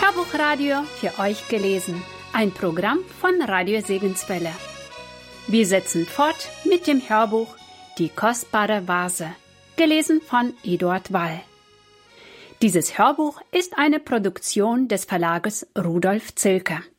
Hörbuchradio für euch gelesen. Ein Programm von Radio Segenswelle. Wir setzen fort mit dem Hörbuch Die kostbare Vase, gelesen von Eduard Wall. Dieses Hörbuch ist eine Produktion des Verlages Rudolf Zilker.